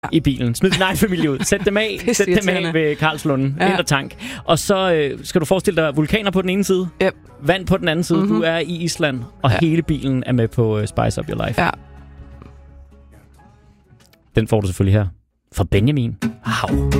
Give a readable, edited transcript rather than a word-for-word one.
i bilen. Smid din egen familie ud. Sæt dem af. Sæt dem af ved Karlslunde. Ind og tank. Og så skal du forestille dig vulkaner på den ene side. Yep. Vand på den anden side. Du er i Island. Og hele bilen er med på Spice Up Your Life. Ja. Den får du selvfølgelig her. Fra Benjamin Hav.